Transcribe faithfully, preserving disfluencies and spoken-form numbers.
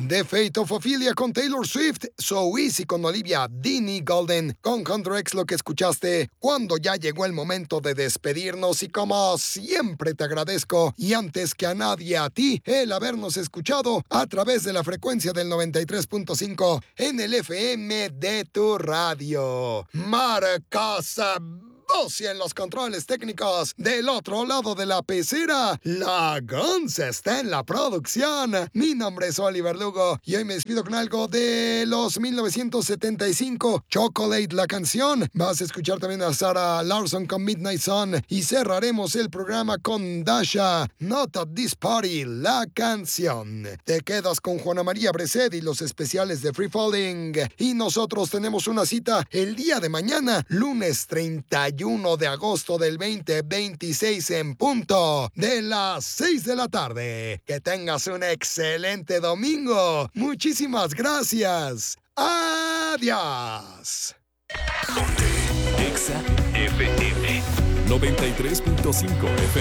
The Fate of Ophelia con Taylor Swift, So Easy con Olivia Dean Golden, con Hunter X lo que escuchaste, cuando ya llegó el momento de despedirnos y como siempre te agradezco y antes que a nadie a ti el habernos escuchado a través de la frecuencia del noventa y tres punto cinco en el F M de tu radio. Marcasa Bossi en los controles técnicos. Del otro lado de la pecera, la Gonza está en la producción. Mi nombre es Oliver Lugo y hoy me despido con algo de los mil novecientos setenta y cinco, Chocolate, la canción. Vas a escuchar también a Sarah Larson con Midnight Sun y cerraremos el programa con Dasha, Not at This Party, la canción. Te quedas con Juana María Bresed y los especiales de Free Falling y nosotros tenemos una cita el día de mañana, lunes treinta y uno de agosto del veinte veintiséis en punto de las seis de la tarde. Que tengas un excelente domingo. Muchísimas gracias. Adiós. Exa F M noventa y tres punto cinco F